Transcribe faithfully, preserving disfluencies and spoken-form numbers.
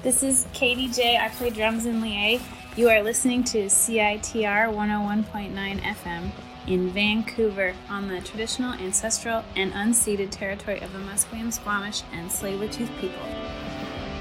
This is Katie J. I play drums in Lié. You are listening to C I T R one oh one point nine F M in Vancouver on the traditional, ancestral, and unceded territory of the Musqueam, Squamish, and Tsleil-Waututh people.